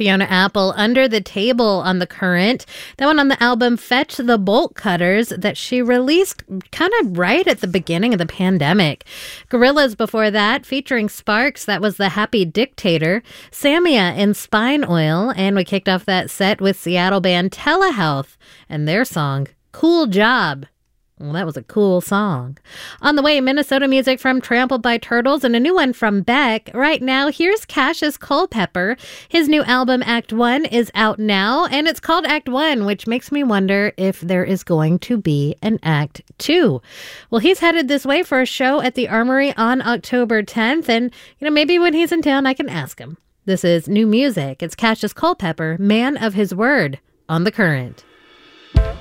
Fiona Apple, Under the Table on The Current. That one on the album Fetch the Bolt Cutters that she released kind of right at the beginning of the pandemic. Gorillaz before that, featuring Sparks, that was The Happy Dictator. Samia in Spine Oil, and we kicked off that set with Seattle band Telehealth and their song, Cool Job. Well, that was a cool song. On the way, Minnesota music from Trampled by Turtles and a new one from Beck. Right now, here's Cassius Culpepper. His new album, Act One, is out now, and it's called Act One, which makes me wonder if there is going to be an Act Two. Well, he's headed this way for a show at the Armory on October 10th, and, maybe when he's in town, I can ask him. This is new music. It's Cassius Culpepper, Man of His Word, on The Current.